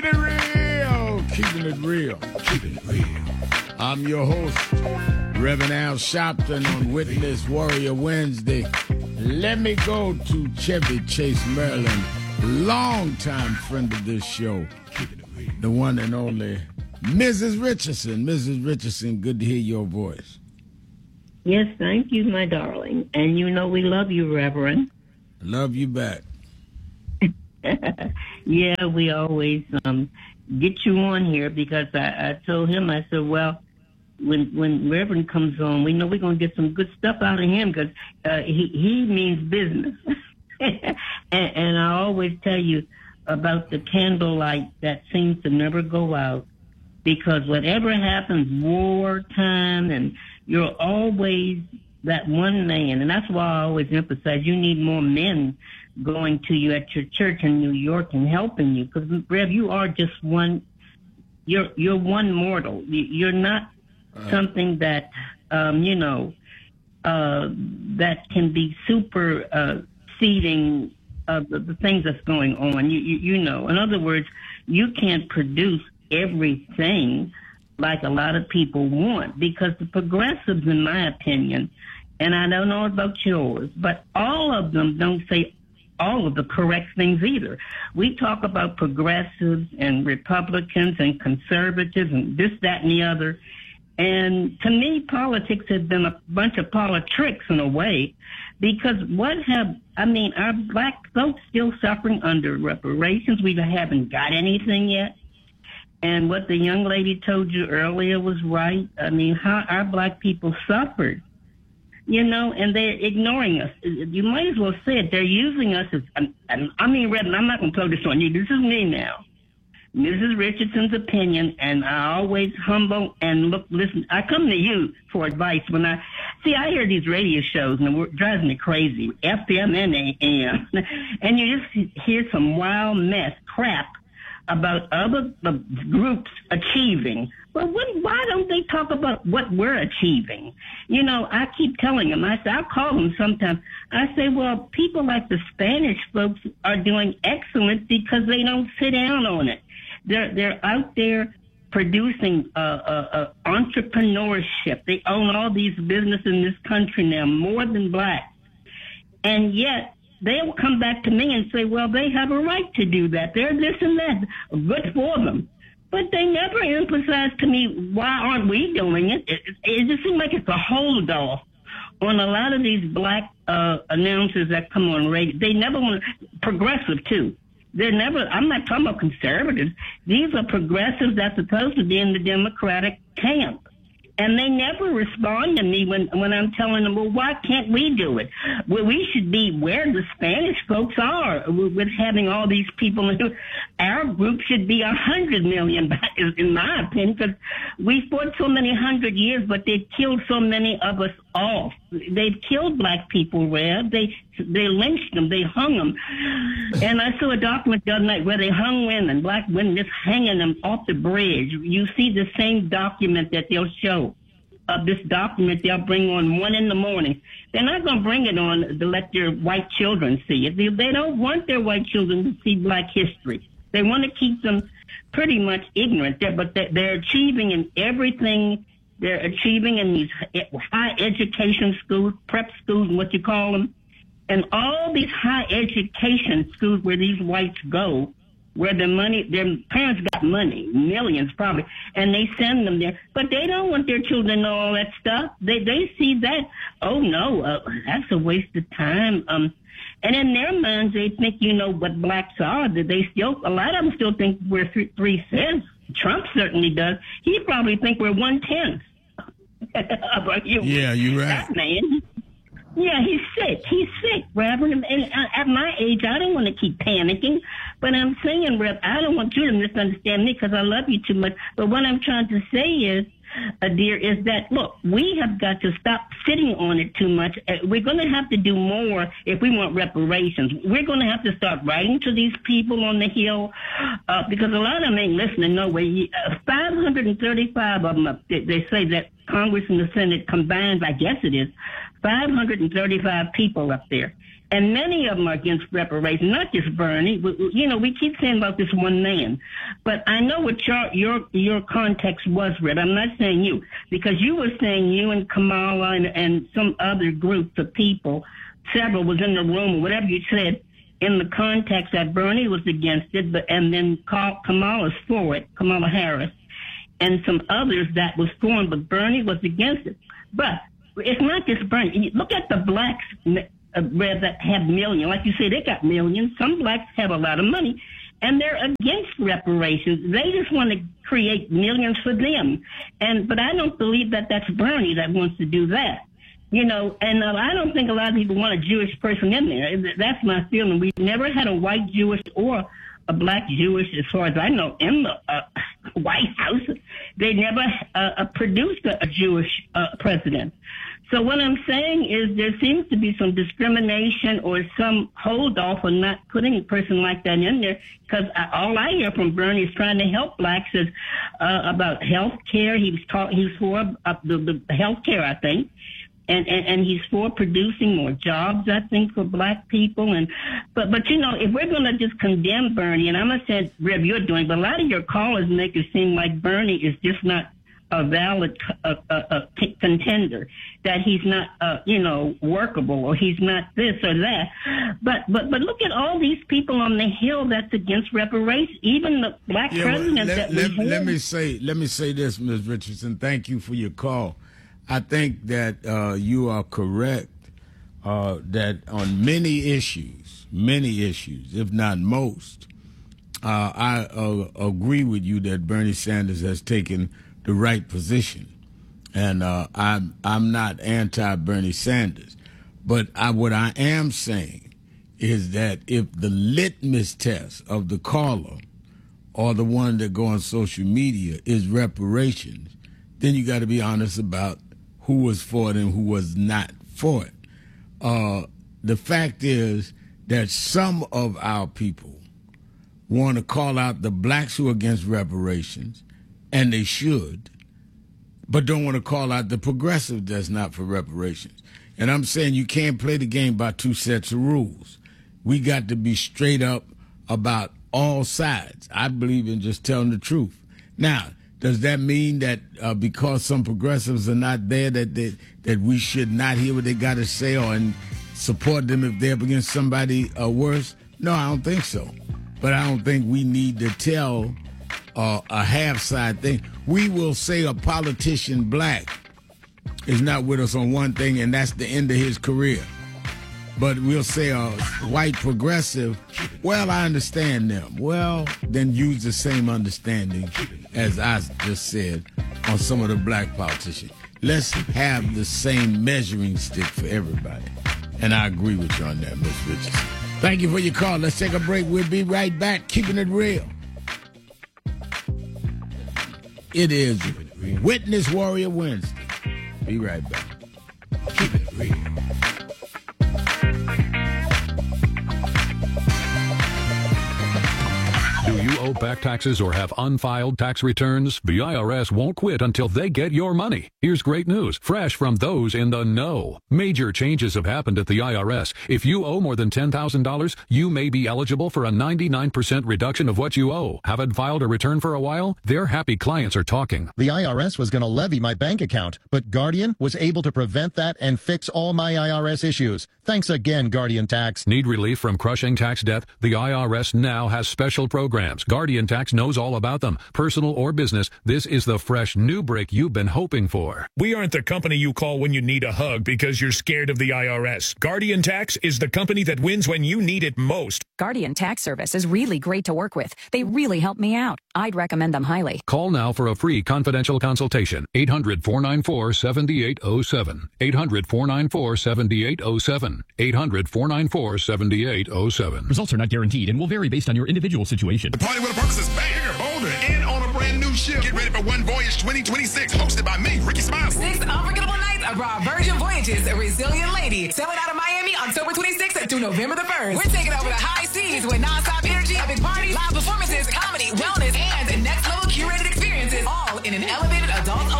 Keeping it real. I'm your host, Reverend Al Sharpton on Witness Warrior Wednesday. Let me go to Chevy Chase, Maryland, longtime friend of this show, the one and only Mrs. Richardson. Mrs. Richardson, good to hear your voice. Yes, thank you, my darling. And you know we love you, Reverend. Love you back. Yeah, we always get you on here because I told him, I said, well, when Reverend comes on, we know we're going to get some good stuff out of him because he means business. and I always tell you about the candlelight that seems to never go out because whatever happens, wartime, and you're always that one man. And that's why I always emphasize you need more men going to you at your church in New York and helping you. Because, Rev, you are just one, you're one mortal. You're not something that, that can be super seeding the things that's going on. You know, in other words, you can't produce everything like a lot of people want because the progressives, in my opinion, and I don't know about yours, but all of them don't say all of the correct things either. We talk about progressives and Republicans and conservatives and this, that, and the other. And to me, politics has been a bunch of politics in a way because are black folks still suffering under reparations? We haven't got anything yet. And what the young lady told you earlier was right. I mean, how our black people suffered. You know, and they're ignoring us. You might as well say it. They're using us as, Reverend, I'm not going to throw this on you. This is me now. Mrs. Richardson's opinion, and I always humble and listen. I come to you for advice when I hear these radio shows, and it drives me crazy, FM and AM, and you just hear some wild mess crap about other groups achieving. Well, why don't they talk about what we're achieving? You know, I keep telling them, I'll call them sometimes. I say, well, people like the Spanish folks are doing excellent because they don't sit down on it. They're out there producing entrepreneurship. They own all these businesses in this country now, more than black. And yet, they'll come back to me and say, well, they have a right to do that. They're this and that. Good for them. But they never emphasize to me, why aren't we doing it? It just seems like it's a hold off on a lot of these black announcers that come on radio. They never want to, progressive too. I'm not talking about conservatives. These are progressives that's supposed to be in the Democratic camp. And they never respond to me when I'm telling them, well, why can't we do it? Well, we should be where the Spanish folks are with having all these people. Our group should be 100 million, in my opinion, because we fought so many 100 years, but they've killed so many of us off. They've killed black people, Rev. They lynched them. They hung them. And I saw a document the other night where they hung women, black women, just hanging them off the bridge. You see the same document that they'll show. This document they'll bring on 1 a.m. They're not going to bring it on to let their white children see it. They don't want their white children to see black history. They want to keep them pretty much ignorant. But they're achieving in everything. They're achieving in these high education schools, prep schools, what you call them. And all these high education schools where these whites go, where their parents got money, millions probably, and they send them there. But they don't want their children to know all that stuff. They see that, oh no, that's a waste of time. And in their minds, they think, what blacks are, that a lot of them still think we're 3 cents. Trump certainly does. He probably think we're 1/10. Yeah, you're right. That man. Yeah, he's sick, Reverend. And at my age, I don't want to keep panicking. But I'm saying, Rev, I don't want you to misunderstand me because I love you too much. But what I'm trying to say is, dear, is that, look, we have got to stop sitting on it too much. We're going to have to do more if we want reparations. We're going to have to start writing to these people on the Hill because a lot of them ain't listening no way. 535 of them, they say that Congress and the Senate combined, I guess it is, 535 people up there. And many of them are against reparations, not just Bernie. We keep saying about this one man. But I know what your context was, Red. I'm not saying you, because you were saying you and Kamala and some other groups of people, several was in the room or whatever you said, in the context that Bernie was against it, and then Kamala's for it, Kamala Harris, and some others that was for it, but Bernie was against it. But it's not just Bernie. Look at the blacks, that have millions. Like you say, they got millions. Some blacks have a lot of money, and they're against reparations. They just want to create millions for them. But I don't believe that that's Bernie that wants to do that. And I don't think a lot of people want a Jewish person in there. That's my feeling. We've never had a white Jewish or a black Jewish, as far as I know, in the White House. They never produced a Jewish president. So what I'm saying is there seems to be some discrimination or some hold off on not putting a person like that in there, because all I hear from Bernie is trying to help blacks is about health care. He's for the health care, I think. And he's for producing more jobs, I think, for black people. But if we're going to just condemn Bernie, and I'm not saying, Rev, you're doing, but a lot of your callers make it seem like Bernie is just not a valid contender, that he's not, workable, or he's not this or that. But look at all these people on the Hill that's against reparations, even the black president let me say this, Ms. Richardson. Thank you for your call. I think that you are correct that on many issues, if not most, I agree with you that Bernie Sanders has taken the right position. And I'm not anti-Bernie Sanders. But what I am saying is that if the litmus test of the caller or the one that go on social media is reparations, then you got to be honest about who was for it and who was not for it. The fact is that some of our people want to call out the blacks who are against reparations, and they should, but don't want to call out the progressive that's not for reparations. And I'm saying you can't play the game by two sets of rules. We got to be straight up about all sides. I believe in just telling the truth. Now, does that mean that because some progressives are not there that we should not hear what they got to say and support them if they're up against somebody worse? No, I don't think so. But I don't think we need to tell a half-side thing. We will say a politician black is not with us on one thing, and that's the end of his career. But we'll say a white progressive, well, I understand them. Well, then use the same understanding as I just said on some of the black politicians. Let's have the same measuring stick for everybody. And I agree with you on that, Ms. Richardson. Thank you for your call. Let's take a break. We'll be right back. Keeping it real. It is Witness Warrior Wednesday. Be right back. Keep it real. Do you owe back taxes or have unfiled tax returns? The IRS won't quit until they get your money. Here's great news, fresh from those in the know. Major changes have happened at the IRS. If you owe more than $10,000, you may be eligible for a 99% reduction of what you owe. Haven't filed a return for a while? Their happy clients are talking. The IRS was going to levy my bank account, but Guardian was able to prevent that and fix all my IRS issues. Thanks again, Guardian Tax. Need relief from crushing tax debt? The IRS now has special programs. Guardian Tax knows all about them. Personal or business, this is the fresh new break you've been hoping for. We aren't the company you call when you need a hug because you're scared of the IRS. Guardian Tax is the company that wins when you need it most. Guardian Tax Service is really great to work with. They really help me out. I'd recommend them highly. Call now for a free confidential consultation. 800-494-7807. 800-494-7807. 800-494-7807. Results are not guaranteed and will vary based on your individual situation. The Party with a Purpose is back, bigger, bolder, and on a brand new ship. Get ready for One Voyage 2026, hosted by me, Ricky Smiley. 6 unforgettable nights of our Virgin Voyages, A Resilient Lady, sailing out of Miami October 26th through November the 1st. We're taking over the high seas with nonstop energy, epic parties, live performances, comedy, wellness, and next level curated experiences, all in an elevated adult